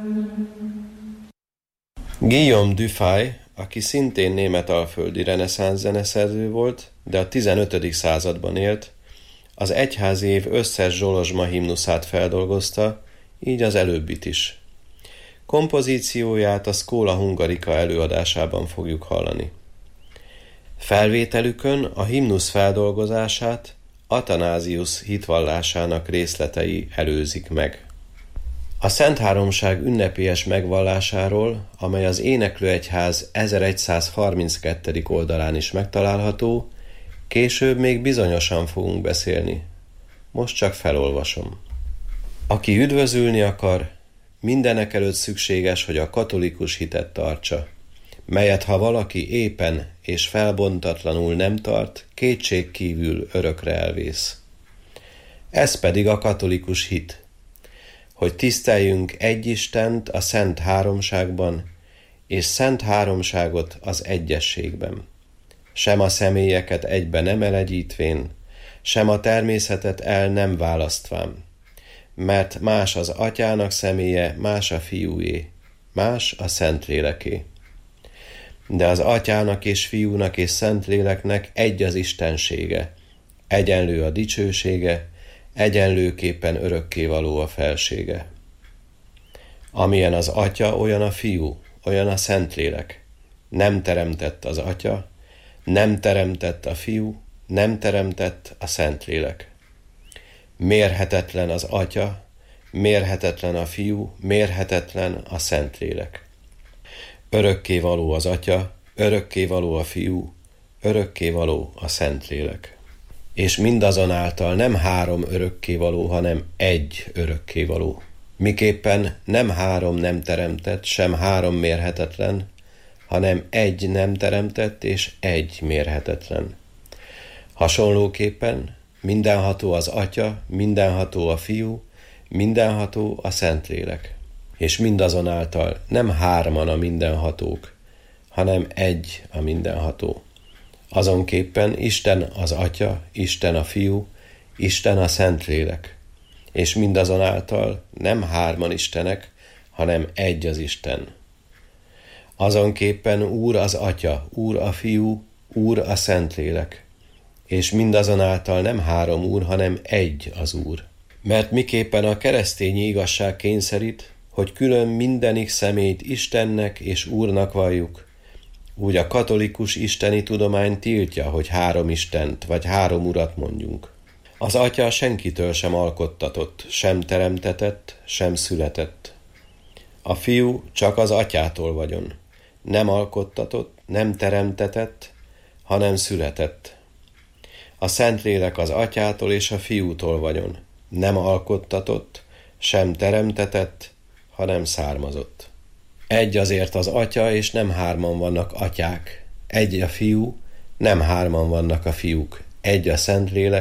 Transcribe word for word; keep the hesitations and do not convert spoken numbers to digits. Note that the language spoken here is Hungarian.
Guillaume Dufay, aki szintén németalföldi reneszánsz zeneszerző volt, de a tizenötödik században élt, az egyházi év összes Zsolozsma himnuszát feldolgozta, így az előbbit is. Kompozícióját a Schola Hungarica előadásában fogjuk hallani. Felvételükön a himnusz feldolgozását Athanásius hitvallásának részletei előzik meg. A Szentháromság ünnepélyes megvallásáról, amely az Éneklőegyház ezeregyszázharminckettedik oldalán is megtalálható, később még bizonyosan fogunk beszélni. Most csak felolvasom. Aki üdvözülni akar, mindenek előtt szükséges, hogy a katolikus hitet tartsa, melyet ha valaki éppen és felbontatlanul nem tart, kétségkívül örökre elvész. Ez pedig a katolikus hit, hogy tiszteljünk egy Istent a Szent Háromságban, és Szent Háromságot az egyességben. Sem a személyeket egybe nem elegyítvén, sem a természetet el nem választván, mert más az Atyának személye, más a Fiúé, más a Szentléleké. De az Atyának és Fiúnak és Szentléleknek egy az istensége, egyenlő a dicsősége, egyenlőképpen örökkévaló a felsége. Amilyen az Atya, olyan a Fiú, olyan a Szentlélek. Nem teremtett az Atya, nem teremtett a Fiú, nem teremtett a Szentlélek. Mérhetetlen az Atya, mérhetetlen a Fiú, mérhetetlen a Szentlélek. Örökkévaló az Atya, örökkévaló a Fiú, örökkévaló a Szentlélek. És mindazonáltal nem három örökkévaló, hanem egy örökkévaló. Miképpen nem három nem teremtett, sem három mérhetetlen, hanem egy nem teremtett és egy mérhetetlen. Hasonlóképpen mindenható az Atya, mindenható a Fiú, mindenható a Szentlélek. És mindazonáltal nem hárman a mindenhatók, hanem egy a mindenható. Azonképpen Isten az Atya, Isten a Fiú, Isten a Szentlélek. És mindazonáltal nem hárman Istenek, hanem egy az Isten. Azonképpen Úr az Atya, Úr a Fiú, Úr a Szentlélek. És mindazonáltal nem három Úr, hanem egy az Úr. Mert miképpen a keresztényi igazság kényszerít, hogy külön mindenik személyt Istennek és Úrnak valljuk, úgy a katolikus isteni tudomány tiltja, hogy három Istent vagy három Urat mondjunk. Az Atya senkitől sem alkottatott, sem teremtetett, sem született. A Fiú csak az Atyától vagyon, nem alkottatott, nem teremtetett, hanem született. A Szentlélek az Atyától és a Fiútól vagyon, nem alkottatott, sem teremtetett, hanem származott. Egy azért az Atya, és nem hárman vannak atyák. Egy a Fiú, nem hárman vannak a fiúk. Egy a Szentlélek,